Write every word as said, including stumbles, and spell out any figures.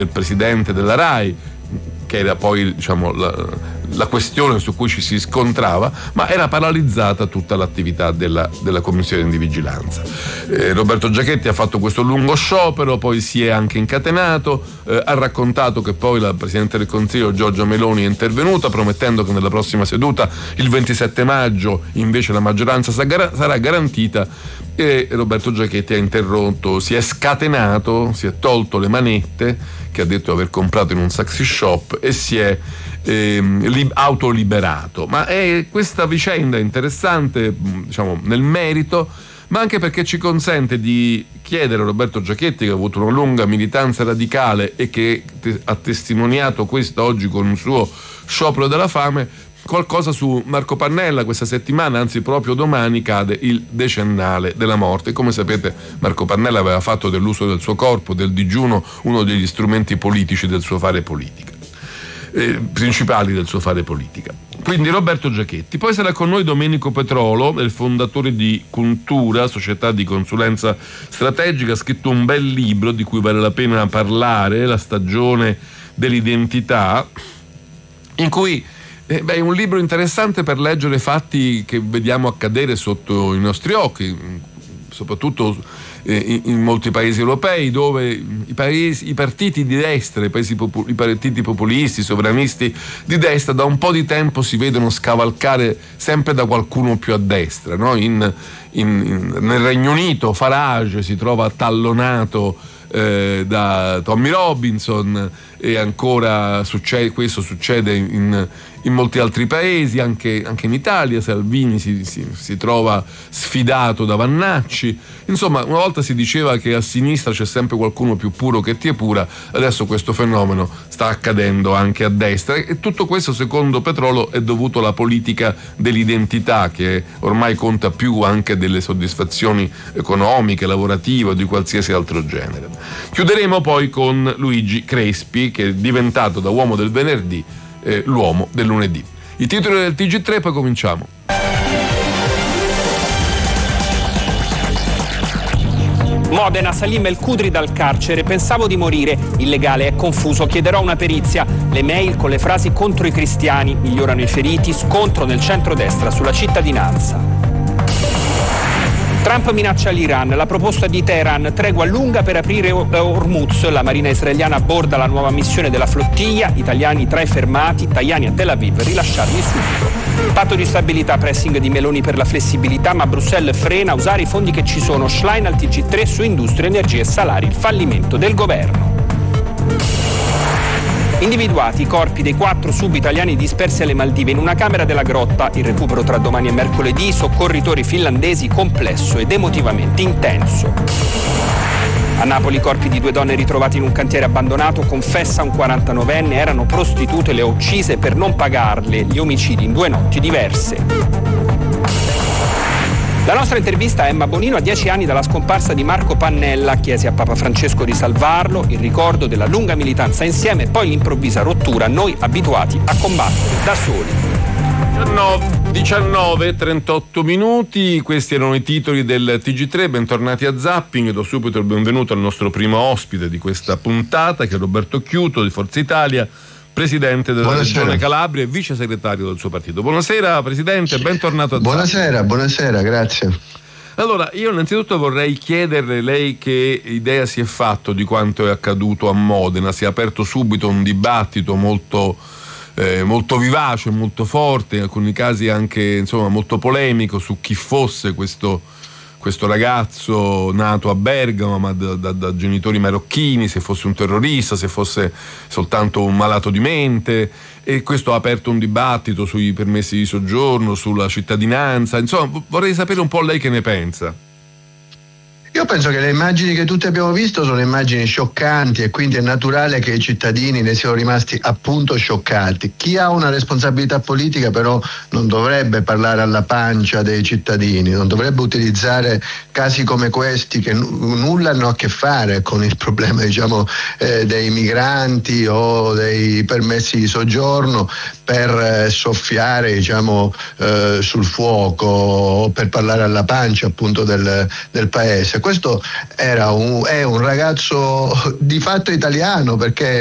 del presidente della RAI, che era poi, diciamo, la, la questione su cui ci si scontrava, ma era paralizzata tutta l'attività della, della commissione di vigilanza. Eh, Roberto Giachetti ha fatto questo lungo sciopero, poi si è anche incatenato, eh, ha raccontato che poi la Presidente del Consiglio Giorgia Meloni è intervenuta promettendo che nella prossima seduta, il ventisette maggio, invece la maggioranza sarà garantita, e Roberto Giachetti ha interrotto, si è scatenato, si è tolto le manette che ha detto aver comprato in un sexy shop e si è ehm, li- autoliberato. Ma è questa vicenda interessante, diciamo, nel merito, ma anche perché ci consente di chiedere a Roberto Giachetti, che ha avuto una lunga militanza radicale e che te- ha testimoniato questo oggi con un suo sciopero della fame, qualcosa su Marco Pannella. Questa settimana, anzi proprio domani, cade il decennale della morte. Come sapete, Marco Pannella aveva fatto dell'uso del suo corpo, del digiuno, uno degli strumenti politici del suo fare politica, eh, principali del suo fare politica. Quindi Roberto Giachetti. Poi sarà con noi Domenico Petrolo, il fondatore di Cuntura, società di consulenza strategica, ha scritto un bel libro di cui vale la pena parlare, La stagione dell'identità, in cui Eh, beh, è un libro interessante per leggere fatti che vediamo accadere sotto i nostri occhi, soprattutto eh, in, in molti paesi europei, dove i, paesi, i partiti di destra, i, paesi popu- i partiti populisti, sovranisti di destra, da un po' di tempo si vedono scavalcare sempre da qualcuno più a destra, no? in, in, in, nel Regno Unito Farage si trova tallonato eh, da Tommy Robinson, e ancora succede, questo succede in, in molti altri paesi, anche, anche in Italia Salvini si, si, si trova sfidato da Vannacci. Insomma, una volta si diceva che a sinistra c'è sempre qualcuno più puro che ti epura, adesso questo fenomeno sta accadendo anche a destra, e tutto questo, secondo Petrolo, è dovuto alla politica dell'identità, che ormai conta più anche delle soddisfazioni economiche, lavorative o di qualsiasi altro genere. Chiuderemo poi con Luigi Crespi, che è diventato da uomo del venerdì eh, l'uomo del lunedì. I titoli del T G tre, poi cominciamo. Modena, Salim El Kudri dal carcere. Pensavo di morire. Illegale, è confuso. Chiederò una perizia. Le mail con le frasi contro i cristiani. Migliorano i feriti. Scontro nel centrodestra sulla cittadinanza. Trump minaccia l'Iran, la proposta di Teheran, tregua lunga per aprire Hormuz, la marina israeliana aborda la nuova missione della flottiglia, italiani tra i fermati, Tajani a Tel Aviv, rilasciarli subito. Patto di stabilità, pressing di Meloni per la flessibilità, ma Bruxelles frena usare i fondi che ci sono. Schlein al T G tre su industria, energia e salari, il fallimento del governo. Individuati i corpi dei quattro sub-italiani dispersi alle Maldive in una camera della grotta. Il recupero tra domani e mercoledì. Soccorritori finlandesi, complesso ed emotivamente intenso. A Napoli i corpi di due donne ritrovati in un cantiere abbandonato. Confessa un quarantanovenne, erano prostitute, le ho uccise per non pagarle. Gli omicidi in due notti diverse. La nostra intervista a Emma Bonino, a dieci anni dalla scomparsa di Marco Pannella. Chiese a Papa Francesco di salvarlo, il ricordo della lunga militanza insieme, poi l'improvvisa rottura, noi abituati a combattere da soli. diciannove trentotto minuti, questi erano i titoli del T G tre. Bentornati a Zapping. Do subito il benvenuto al nostro primo ospite di questa puntata, che è Roberto Chiuto di Forza Italia, presidente della buonasera. Regione Calabria e vice segretario del suo partito. Buonasera Presidente, bentornato a Buonasera, Zapping. buonasera, grazie. Allora, io innanzitutto vorrei chiederle lei che idea si è fatto di quanto è accaduto a Modena. Si è aperto subito un dibattito molto eh, molto vivace, molto forte, in alcuni casi anche, insomma, molto polemico su chi fosse questo questo ragazzo nato a Bergamo ma da, da, da genitori marocchini, se fosse un terrorista, se fosse soltanto un malato di mente, e questo ha aperto un dibattito sui permessi di soggiorno, sulla cittadinanza. Insomma, vorrei sapere un po' lei che ne pensa. Io penso che le immagini che tutti abbiamo visto sono immagini scioccanti, e quindi è naturale che i cittadini ne siano rimasti appunto scioccati. Chi ha una responsabilità politica però non dovrebbe parlare alla pancia dei cittadini, non dovrebbe utilizzare casi come questi che n- nulla hanno a che fare con il problema, diciamo, eh, dei migranti o dei permessi di soggiorno per eh, soffiare, diciamo, eh, sul fuoco, o per parlare alla pancia appunto del, del paese. questo era un, è un ragazzo di fatto italiano, perché